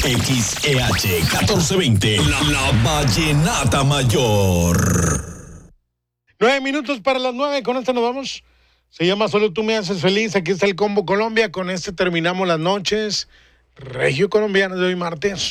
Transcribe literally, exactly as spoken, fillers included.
X E H catorce veinte, la, la Vallenata Mayor. Nueve minutos para las nueve, con esto nos vamos. Se llama Solo tú me haces feliz. Aquí está el Combo Colombia. Con este terminamos las noches regio colombianas de hoy martes.